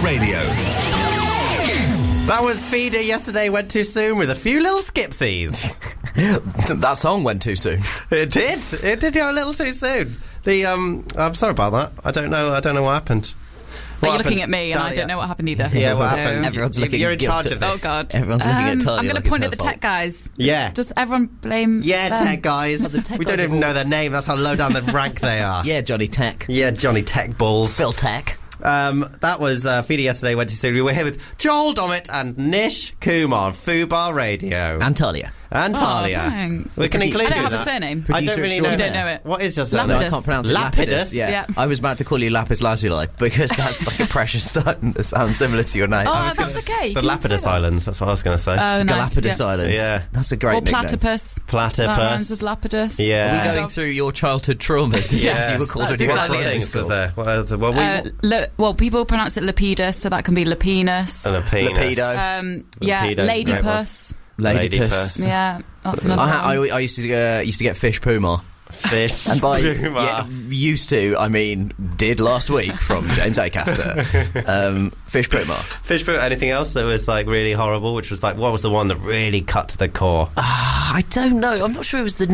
Radio. That was Feeder Yesterday Went Too Soon with a few little skipsies. That song went too soon. It did go a little too soon. I'm sorry about that. I don't know what happened. You're looking at me, and I don't know what happened either. Yeah, what happened? Everyone's looking. You're in charge of this. Oh God! Everyone's looking at Talia. I'm going to point at the tech guys. Yeah. Just everyone blame. Yeah, them. tech guys. We don't even know their name. That's how low down the rank they are. Yeah, Johnny Tech. Yeah, Johnny Tech Balls. Phil Tech. That was Feeder Yesterday Went Too Soon. We were here with Joel Dommett and Nish Kumar on Fubar Radio. And Talia. And Talia. Thanks. We can include I don't you in have a that. surname. I don't really know. You don't know it. What is your surname? No, I can't pronounce it. Lapidus. Yeah. I was about to call you Lapis Lazuli because that's like a precious stone that sounds similar to your name. Oh, that's okay. The Lapidus Islands, that's what I was going to say. Oh, nice. Galapagos Islands. Yeah. That's a great Or nickname. Platypus. Platypus. That rhymes with Lapidus. Yeah. Are we going through your childhood traumas? Yeah. As you were called That's when you were exactly at it. things was school. there? Well, people pronounce it Lapidus, so that can be Lapinus. Lapido. Yeah, Lapido's a great Ladypuss. Ladypuss. Yeah, that's another one. I used to get fish puma. Fish. And by Puma. used to, I mean did last week from James Acaster. Fish puma. Fish Puma. Anything else that was like really horrible? Which was like, what was the one that really cut to the core? I don't know. I'm not sure it was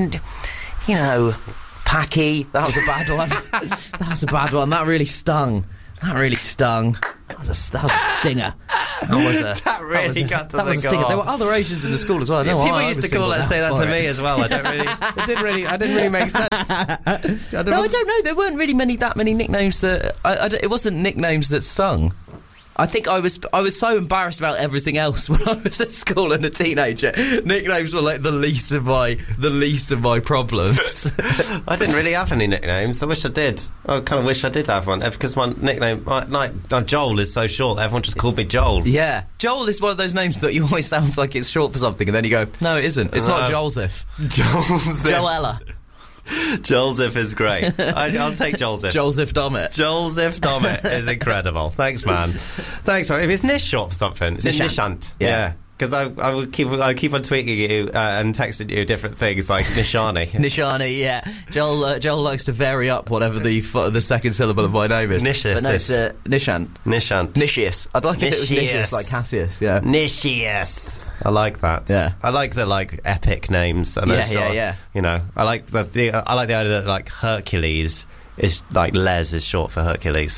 Packy. That was a bad one. That really stung. That was a stinger. That really cut to the stinger. core. There were other Asians in the school as well. People used to say that to me as well. I didn't really make sense. I don't know. There weren't really that many nicknames that. It wasn't nicknames that stung. I think I was so embarrassed about everything else when I was at school and a teenager. Nicknames were like the least of my problems. I didn't really have any nicknames. I wish I did. I kind of wish I did have one because my nickname, Joel, is so short. Everyone just called me Joel. Yeah, Joel is one of those names that you always sounds like it's short for something, and then you go, no, it isn't. It's not Joseph. Joella. Joseph is great. I'll take Joseph. Joseph Dommett. Joseph Dommett is incredible. Thanks, man. Thanks, man. If it's Nish short for something, it's Nishant. Yeah. Because I would keep on tweeting you and texting you different things like Nishani. Nishani, yeah. Joel likes to vary up whatever the second syllable of my name is. Nishis. But no, it's Nishant. Nishant. Nicias. I'd like if it was Nicias, like Cassius. Yeah. Nicias. I like that. Yeah. I like the epic names. And Yeah. You know, I like the idea that like Hercules is like Les is short for Hercules.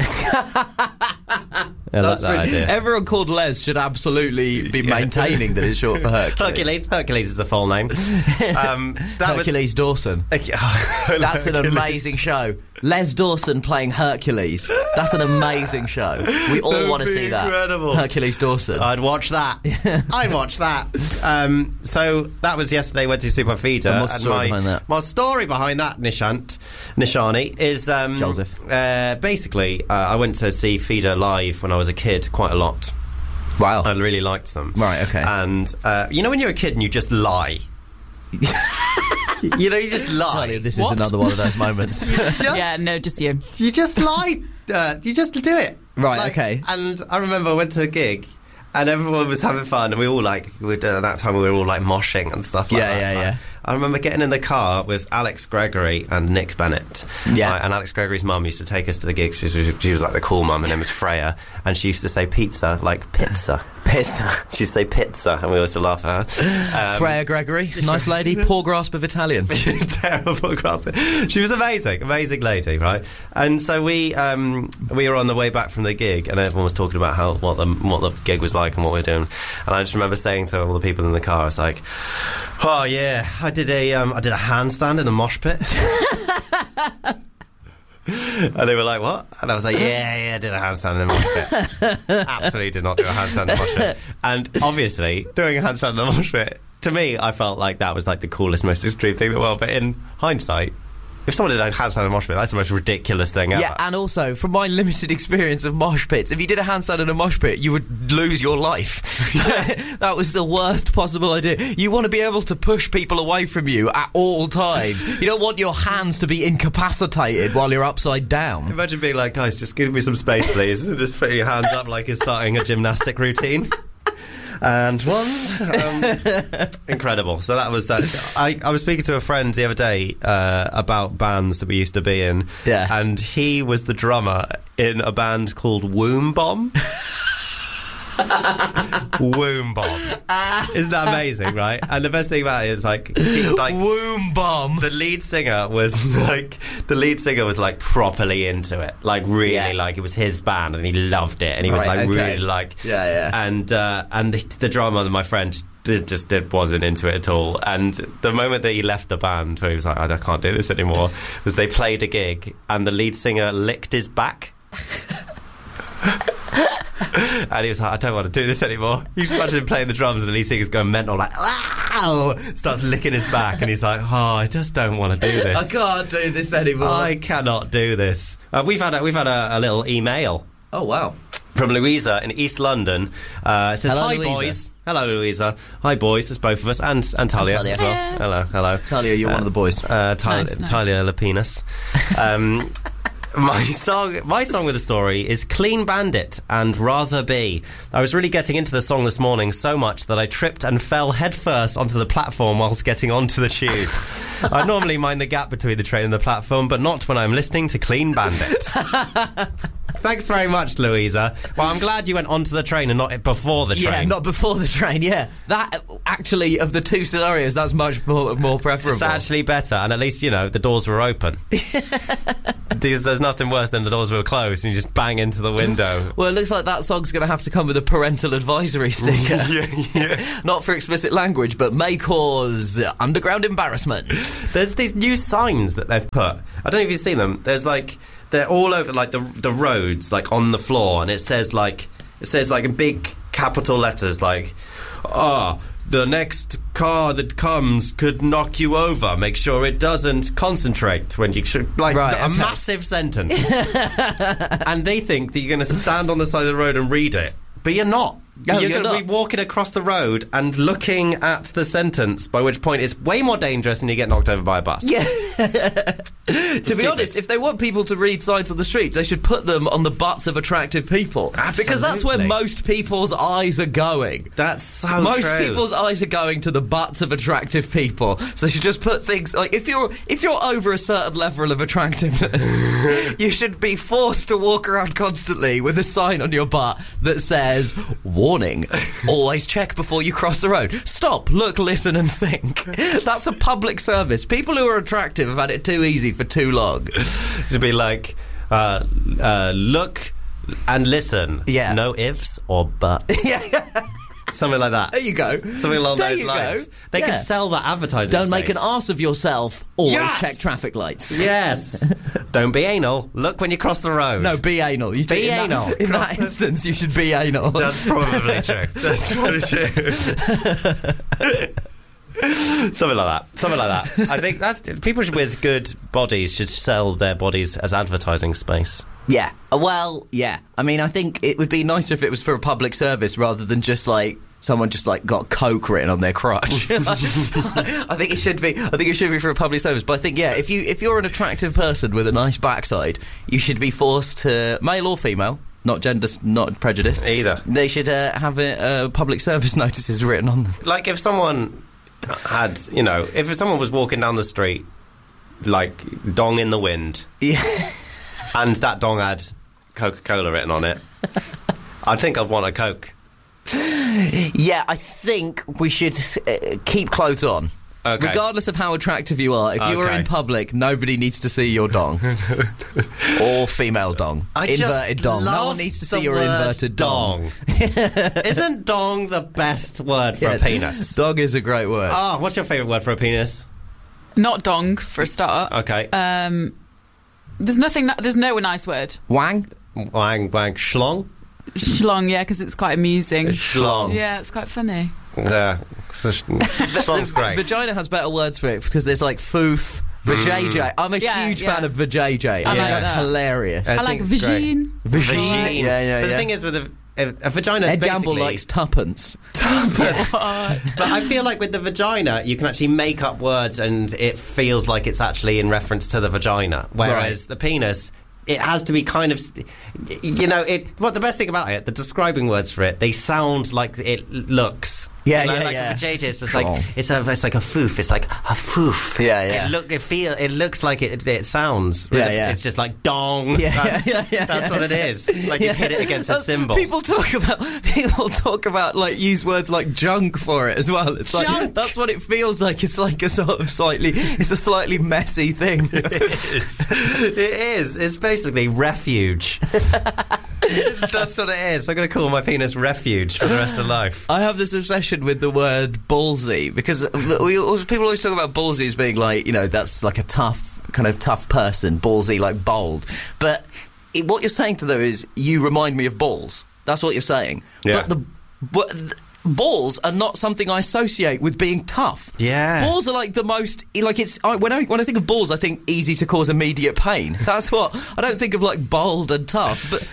That's that idea. Everyone called Les should absolutely be maintaining that it's short for Hercules. Hercules is the full name. Hercules Dawson. That's an amazing show. Les Dawson playing Hercules. That's an amazing show. We all want to see that. Incredible. Hercules Dawson. I'd watch that. So that was Yesterday Went to Super Feeder. And what's the story behind that? My story behind that, Nishani, is Joseph. Basically, I went to see Feeder live when I was a kid quite a lot. Wow. I really liked them. Right, okay. And you know when you're a kid and you just lie? You just lie. Tell you, this is another one of those moments. Just you. You just lie. You just do it. Right, okay. And I remember I went to a gig and everyone was having fun and we all at that time we were all like moshing and stuff like that. Yeah. I remember getting in the car with Alex Gregory and Nick Bennett. Yeah. And Alex Gregory's mum used to take us to the gigs. She was like the cool mum. Her name was Freya. And she used to say pizza like pizza. Pizza. She'd say pizza, and we always used to laugh at her. Freya Gregory, nice lady, poor grasp of Italian. Terrible grasp. She was amazing lady, right? And so we were on the way back from the gig, and everyone was talking about what the gig was like and what we were doing. And I just remember saying to all the people in the car, I was like, "Oh yeah, I did a handstand in the mosh pit." And they were like, what? And I was like, yeah, I did a handstand in the mosh pit. Absolutely did not do a handstand in the mosh pit. And obviously, doing a handstand in the mosh pit, to me, I felt like that was like the coolest, most extreme thing in the world. But in hindsight, if someone did a handstand in a mosh pit, that's the most ridiculous thing ever. Yeah, and also, from my limited experience of mosh pits, if you did a handstand in a mosh pit, you would lose your life. That was the worst possible idea. You want to be able to push people away from you at all times. You don't want your hands to be incapacitated while you're upside down. Imagine being like, guys, just give me some space, please. And just putting your hands up like you're starting a gymnastic routine. And one. Incredible. So that was that. I was speaking to a friend the other day about bands that we used to be in. Yeah. And he was the drummer in a band called Womb Bomb. Womb bomb. Isn't that amazing, right? And the best thing about it is like womb bomb. The lead singer was like properly into it, like really like it was his band and he loved it and he was really like and the drummer, my friend, wasn't into it at all. And the moment that he left the band, where he was like, I can't do this anymore, was they played a gig and the lead singer licked his back. And he was like, I don't want to do this anymore. You just imagine him playing the drums and the lead singer's going mental, like, wow, starts licking his back, and he's like, oh, I just don't want to do this. I can't do this anymore. I cannot do this. We've had a little email. Oh, wow. From Louisa in East London. It says, hello, hi, Louisa. boys. Hello, Louisa. Hi, boys. It's both of us. And Talia as well. Hello. Talia, you're one of the boys. Talia Lapinus. My song with a story is Clean Bandit and Rather Be. I was really getting into the song this morning so much that I tripped and fell headfirst onto the platform whilst getting onto the tube. I normally mind the gap between the train and the platform, but not when I'm listening to Clean Bandit. Thanks very much, Louisa. Well, I'm glad you went onto the train and not before the train. Yeah, not before the train, yeah. That, actually, of the two scenarios, that's much more preferable. It's actually better, and at least, you know, the doors were open. There's nothing worse than the doors were closed and you just bang into the window. Well, it looks like that song's going to have to come with a parental advisory sticker. yeah. Not for explicit language, but may cause underground embarrassment. There's these new signs that they've put. I don't know if you've seen them. There's like, they're all over like the roads, like on the floor, and it says like in big capital letters like, the next car that comes could knock you over. Make sure it doesn't. Concentrate when you should. Like a massive sentence. And they think that you're going to stand on the side of the road and read it, but you're not. No, you're going not. to be walking across the road and looking at the sentence, by which point it's way more dangerous and you get knocked over by a bus. Yeah. To be honest, if they want people to read signs on the streets, they should put them on the butts of attractive people. Absolutely. Because that's where most people's eyes are going. That's so Most true. people's eyes are going to the butts of attractive people. So you should just put things like, if you're over a certain level of attractiveness, you should be forced to walk around constantly with a sign on your butt that says, warning, always check before you cross the road. Stop, look, listen and think. That's a public service. People who are attractive have had it too easy for too long. Should be like, look and listen. Yeah. No ifs or buts. Yeah. Something like that. There you go. Something along those lines. They could sell that advertising Don't space. make an arse of yourself. Always check Yes! traffic lights. Yes. Don't be anal. Look when you cross the road. No, be anal. You Be anal. In that instance, you should be anal. That's probably true. That's probably true. Something like that. I think that people with good bodies should sell their bodies as advertising space. Yeah. Well, yeah. I mean, I think it would be nicer if it was for a public service rather than just like someone just like got Coke written on their crotch. I think it should be for a public service. But I think if you're an attractive person with a nice backside, you should be forced to, male or female, not gender, not prejudice either. They should have public service notices written on them. Like if someone had, if someone was walking down the street, like dong in the wind, and that dong had Coca-Cola written on it, I think I'd want a Coke. Yeah, I think we should keep clothes on. Okay. Regardless of how attractive you are, if you are in public, nobody needs to see your dong. Or female dong. Inverted dong. No one needs to see your inverted dong. Isn't dong the best word for a penis? Dong is a great word. Oh, what's your favourite word for a penis? Not dong, for a start. Okay. There's no nice word. Wang? Wang, schlong? Schlong, yeah, because it's quite amusing. Schlong. Yeah, it's quite funny. Yeah. Schlong's great. Vagina has better words for it because there's like foof, vajayjay. I'm a huge fan of vajayjay. I think that's hilarious. I like vagine. Vagine. Yeah. But the thing is with a vagina, Ed basically... Gamble likes tuppence. Yes. But I feel like with the vagina, you can actually make up words and it feels like it's actually in reference to the vagina. Whereas the penis... It has to be kind of, what the best thing about it, the describing words for it, they sound like it looks. Yeah, like yeah. Vajayjay, it's like it's like a foof. It's like a foof. Yeah. It looks like it sounds. Yeah. It's just like dong. Yeah. That's what it is. Like you hit it against a cymbal. People talk about like use words like junk for it as well. It's like Junk. that's what it feels like. It's like a slightly messy thing. It is. It's basically refuge. That's what it is. I'm going to call my penis refuge for the rest of life. I have this obsession with the word ballsy because people always talk about ballsy as being like, you know, that's like a tough person, ballsy, like bold. But what you're saying to them is, you remind me of balls. That's what you're saying. Yeah. But balls are not something I associate with being tough. Yeah. Balls are like the most, like when I think of balls, I think easy to cause immediate pain. That's what, I don't think of like bold and tough, but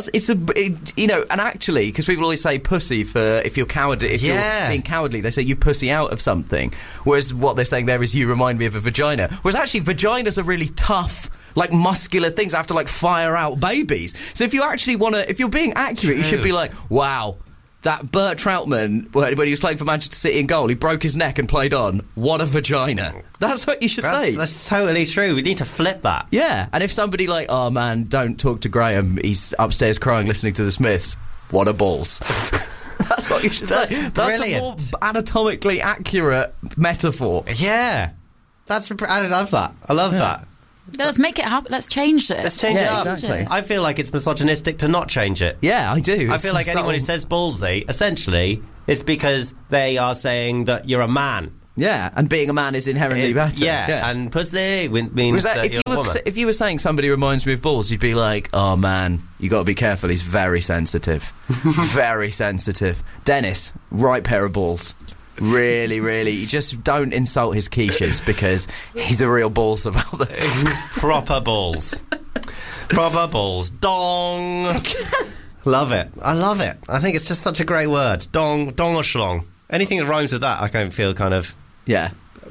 and actually, because people always say pussy for if you're cowardly, if you're being cowardly, they say you pussy out of something. Whereas what they're saying there is you remind me of a vagina. Whereas actually vaginas are really tough, like muscular things that have to like fire out babies. So if you actually if you're being accurate, you should be like, wow, that Bert Troutman, when he was playing for Manchester City in goal, he broke his neck and played on. What a vagina. That's what you should say. That's totally true. We need to flip that. Yeah, and if somebody like, oh man, don't talk to Graham, he's upstairs crying listening to the Smiths, what a balls. That's what you should say. That's brilliant. a more anatomically accurate metaphor. Yeah. I love that. I love that. Yeah, let's make it happen. Let's change it. Let's change it up. Exactly. I feel like it's misogynistic to not change it. Yeah, I do. I feel like anyone who says ballsy, essentially, it's because they are saying that you're a man. Yeah, and being a man is inherently better. Yeah, and pussy means that you're a woman. If you were saying somebody reminds me of balls, you'd be like, oh man, you got to be careful, he's very sensitive. Very sensitive. Dennis, right pair of balls. Really, really. You just don't insult his quiches because he's a real balls about them. Proper balls. Proper balls. Dong. Love it. I love it. I think it's just such a great word. Dong or shlong. Anything that rhymes with that, I kind of feel kind of... Yeah.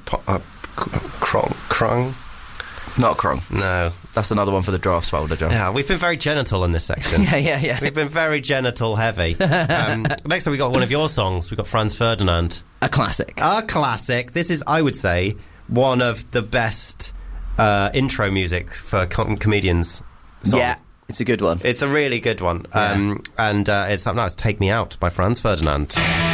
Crong? Not crong. No. That's another one for the draft folder, John. Yeah, we've been very genital in this section. Yeah. We've been very genital heavy. Next time we got one of your songs. We got Franz Ferdinand. A classic. A classic. This is, I would say, one of the best intro music for comedians. Song. Yeah, it's a good one. It's a really good one. Yeah. And it's up now. It's Take Me Out by Franz Ferdinand.